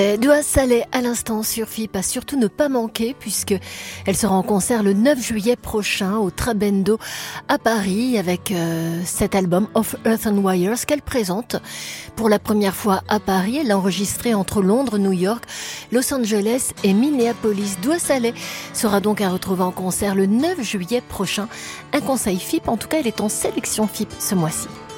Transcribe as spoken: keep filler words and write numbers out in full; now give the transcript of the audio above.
Dua Saleh à l'instant sur F I P, à surtout ne pas manquer puisque elle sera en concert le neuf juillet prochain au Trabendo à Paris avec euh, cet album Of Earth and Wires qu'elle présente pour la première fois à Paris. Elle l'a enregistré entre Londres, New York, Los Angeles et Minneapolis. Dua Saleh sera donc à retrouver en concert le neuf juillet prochain. Un conseil F I P, en tout cas elle est en sélection F I P ce mois-ci.